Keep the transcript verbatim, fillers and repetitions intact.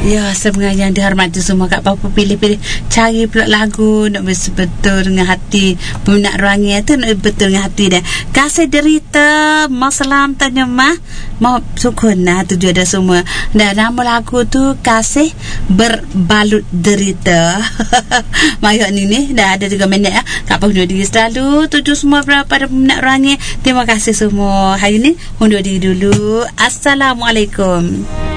Ya, sebenarnya yang dihormati semua, Kak Papa pilih-pilih cari pula lagu nak betul dengan hati peminat ruangnya tu, nak betul dengan hati dia. Kasih derita, masalam tanya mah, mau sukun nah tu ada semua. Dan nama lagu tu Kasih Berbalut Derita. Mayok ni ni dah ada tiga minit ya. Kak Papa undur diri selalu, tuju semua pada peminat ruangnya. Terima kasih semua. Hari ni undur diri dulu. Assalamualaikum.